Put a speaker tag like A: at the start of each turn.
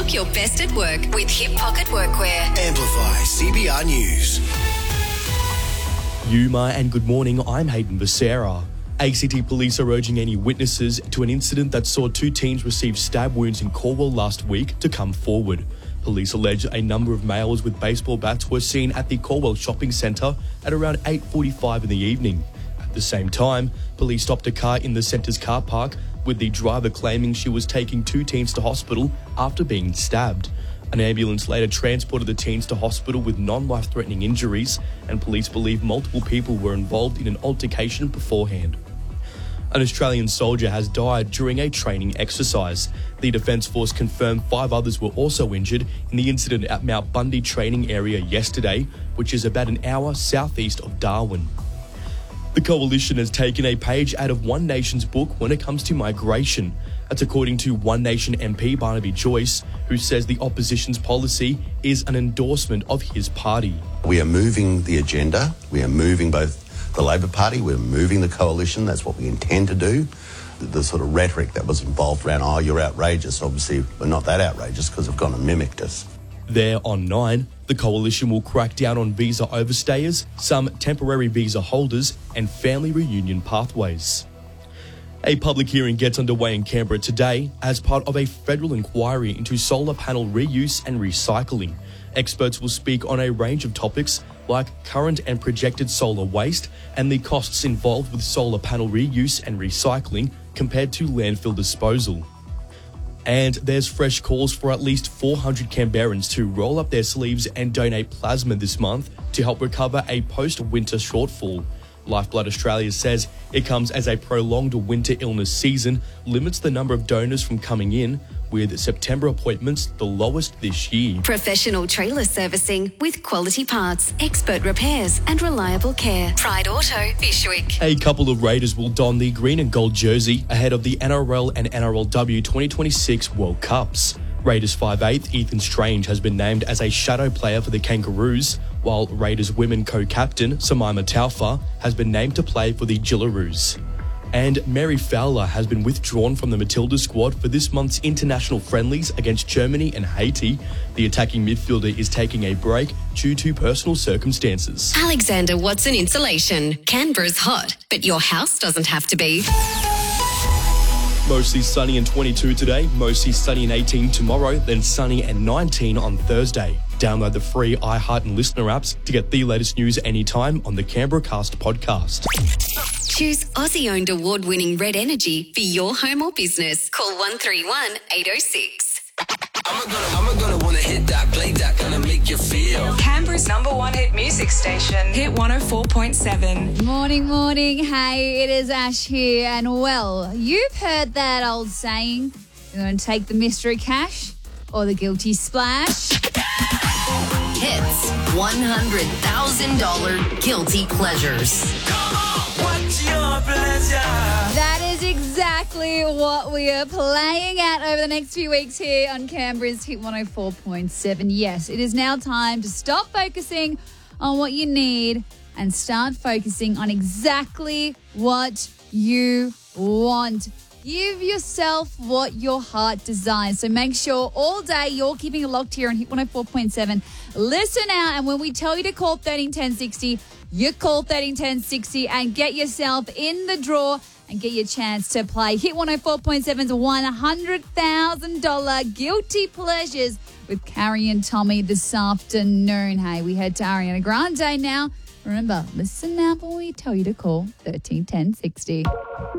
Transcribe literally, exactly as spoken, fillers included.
A: Look your best at work with Hip Pocket Workwear.
B: Amplify C B R News.
C: Yuma and good morning, I'm Hayden Becerra. A C T police are urging any witnesses to an incident that saw two teens receive stab wounds in Corwell last week to come forward. Police allege a number of males with baseball bats were seen at the Corwell shopping centre at around eight forty-five in the evening. At the same time, police stopped a car in the centre's car park with the driver claiming she was taking two teens to hospital after being stabbed. An ambulance later transported the teens to hospital with non-life-threatening injuries, and police believe multiple people were involved in an altercation beforehand. An Australian soldier has died during a training exercise. The Defence Force confirmed five others were also injured in the incident at Mount Bundy training area yesterday, which is about an hour southeast of Darwin. The Coalition has taken a page out of One Nation's book when it comes to migration. That's according to One Nation M P Barnaby Joyce, who says the opposition's policy is an endorsement of his party.
D: We are moving the agenda. We are moving both the Labor Party, we're moving the Coalition. That's what we intend to do. The, the sort of rhetoric that was involved around, oh, you're outrageous. Obviously, we're not that outrageous because they've gone and mimicked us.
C: There on nine, the Coalition will crack down on visa overstayers, some temporary visa holders, and family reunion pathways. A public hearing gets underway in Canberra today as part of a federal inquiry into solar panel reuse and recycling. Experts will speak on a range of topics like current and projected solar waste and the costs involved with solar panel reuse and recycling compared to landfill disposal. And there's fresh calls for at least four hundred Canberrans to roll up their sleeves and donate plasma this month to help recover a post-winter shortfall. Lifeblood Australia says it comes as a prolonged winter illness season limits the number of donors from coming in, with September appointments the lowest this year.
A: Professional trailer servicing with quality parts, expert repairs and reliable care. Pride Auto, Bishwick.
C: A couple of Raiders will don the green and gold jersey ahead of the N R L and N R L W twenty twenty-six World Cups. Raiders five eighth Ethan Strange has been named as a shadow player for the Kangaroos, while Raiders women co-captain Samaima Taufa has been named to play for the Jillaroos. And Mary Fowler has been withdrawn from the Matilda squad for this month's international friendlies against Germany and Haiti. The attacking midfielder is taking a break due to personal circumstances.
A: Alexander Watson Insulation. Canberra's hot, but your house doesn't have to be.
C: Mostly sunny and twenty-two today, mostly sunny and eighteen tomorrow, then sunny and nineteen on Thursday. Download the free iHeart and Listener apps to get the latest news anytime on the Canberra Cast podcast.
A: Choose Aussie-owned award-winning Red Energy for your home or business. Call one three one, eight oh six.
B: I'm gonna, I'm gonna wanna hit that, play that, gonna make you feel.
E: Canberra's number one hit music station, Hit one oh four point seven.
F: Morning, morning. Hey, it is Ash here. And well, you've heard that old saying, you're going to take the mystery cash or the guilty splash.
A: Hits one hundred thousand dollars Guilty Pleasures.
B: Come on, what's your pleasure?
F: That is exactly what we are playing at over the next few weeks here on Canberra's Hit one oh four point seven. Yes, it is now time to stop focusing on what you need and start focusing on exactly what you want. Give yourself what your heart desires. So make sure all day you're keeping it locked here on Hit one oh four point seven. Listen out, and when we tell you to call one three one zero six zero, you call one three one zero six zero and get yourself in the draw and get your chance to play Hit one oh four point seven's one hundred thousand dollars Guilty Pleasures with Carrie and Tommy this afternoon. Hey, we head to Ariana Grande now. Remember, listen out when we tell you to call one three one zero six zero.